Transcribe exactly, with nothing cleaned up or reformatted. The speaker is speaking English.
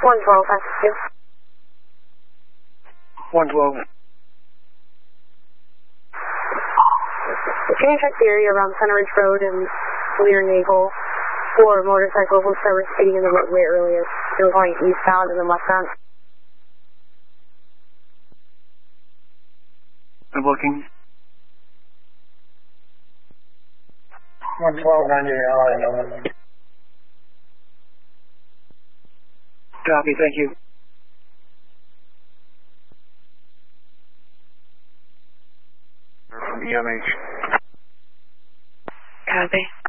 one twelve, that's you. one twelve. Can you check the area around Center Ridge Road and Lear Naval for motorcycles that were speeding in the roadway earlier? They were going eastbound and then westbound. I'm looking. one twelve ninety line. Copy, thank you. From E M H. Copy.